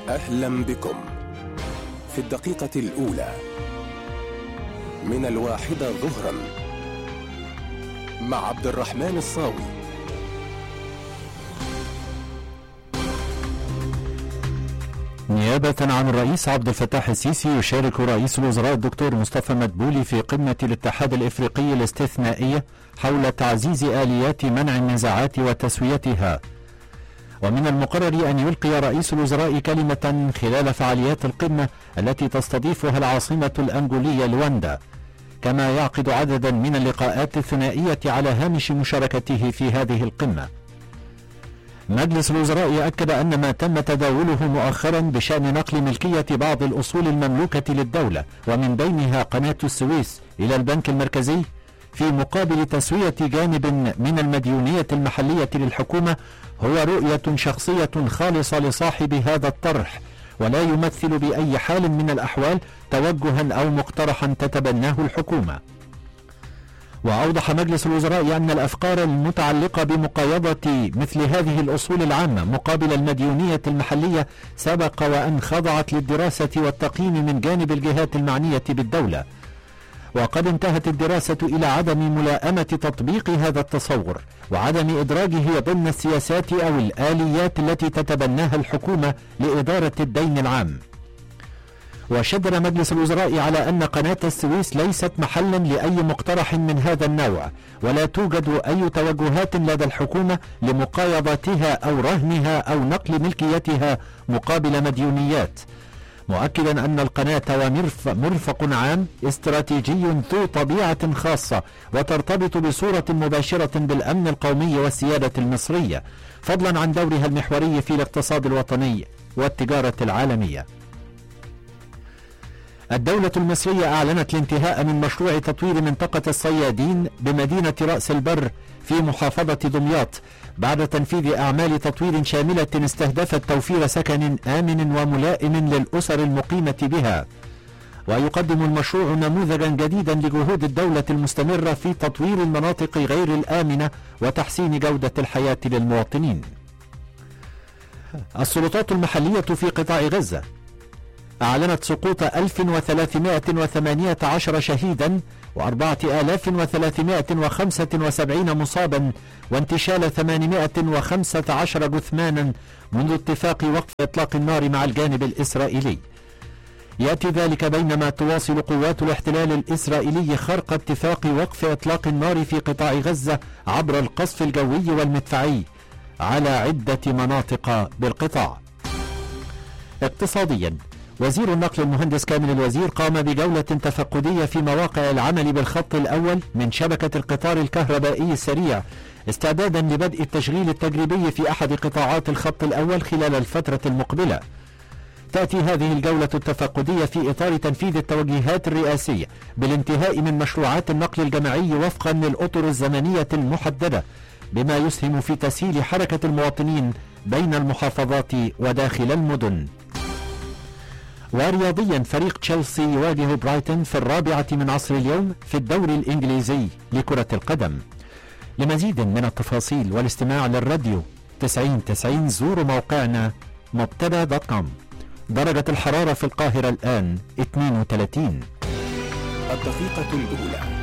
أهلا بكم في الدقيقة الأولى من 1 ظهرا مع عبد الرحمن الصاوي. نيابة عن الرئيس عبد الفتاح السيسي، يشارك رئيس الوزراء الدكتور مصطفى مدبولي في قمة الاتحاد الإفريقي الاستثنائية حول تعزيز آليات منع النزاعات وتسويتها. ومن المقرر أن يلقي رئيس الوزراء كلمة خلال فعاليات القمة التي تستضيفها العاصمة الأنغولية لواندا، كما يعقد عددا من اللقاءات الثنائية على هامش مشاركته في هذه القمة. مجلس الوزراء أكد أن ما تم تداوله مؤخرا بشأن نقل ملكية بعض الأصول المملوكة للدولة ومن بينها قناة السويس إلى البنك المركزي في مقابل تسوية جانب من المديونية المحلية للحكومة هو رؤية شخصية خالصة لصاحب هذا الطرح، ولا يمثل بأي حال من الأحوال توجها أو مقترحا تتبناه الحكومة. وأوضح مجلس الوزراء أن الأفكار المتعلقة بمقايضة مثل هذه الأصول العامة مقابل المديونية المحلية سبق وأن خضعت للدراسة والتقييم من جانب الجهات المعنية بالدولة، وقد انتهت الدراسة إلى عدم ملائمة تطبيق هذا التصور وعدم إدراجه ضمن السياسات أو الآليات التي تتبناها الحكومة لإدارة الدين العام. وشدد مجلس الوزراء على أن قناة السويس ليست محلا لأي مقترح من هذا النوع، ولا توجد أي توجهات لدى الحكومة لمقايضتها أو رهنها أو نقل ملكيتها مقابل مديونيات، مؤكدا أن القناة مرفق عام استراتيجي ذو طبيعة خاصة وترتبط بصورة مباشرة بالأمن القومي والسيادة المصرية، فضلا عن دورها المحوري في الاقتصاد الوطني والتجارة العالمية. الدولة المصرية أعلنت الانتهاء من مشروع تطوير منطقة الصيادين بمدينة رأس البر في محافظة دمياط بعد تنفيذ أعمال تطوير شاملة استهدفت توفير سكن آمن وملائم للأسر المقيمة بها. ويقدم المشروع نموذجا جديدا لجهود الدولة المستمرة في تطوير المناطق غير الآمنة وتحسين جودة الحياة للمواطنين. السلطات المحلية في قطاع غزة أعلنت سقوط 1318 شهيدا و4375 مصابا وانتشال 815 جثمانا منذ اتفاق وقف إطلاق النار مع الجانب الإسرائيلي. يأتي ذلك بينما تواصل قوات الاحتلال الإسرائيلي خرق اتفاق وقف إطلاق النار في قطاع غزة عبر القصف الجوي والمدفعي على عدة مناطق بالقطاع. اقتصاديا، وزير النقل المهندس كامل الوزير قام بجولة تفقدية في مواقع العمل بالخط الأول من شبكة القطار الكهربائي السريع استعدادا لبدء التشغيل التجريبي في أحد قطاعات الخط الأول خلال الفترة المقبلة. تأتي هذه الجولة التفقدية في إطار تنفيذ التوجيهات الرئاسية بالانتهاء من مشروعات النقل الجماعي وفقا للأطر الزمنية المحددة، بما يسهم في تسهيل حركة المواطنين بين المحافظات وداخل المدن. ورياضيا، فريق تشيلسي يواجه برايتون في 4 من عصر اليوم في الدوري الإنجليزي لكرة القدم. لمزيد من التفاصيل والاستماع للراديو 90 زوروا موقعنا مبتدا.com. درجة الحرارة في القاهرة الآن 32. الدقيقة الأولى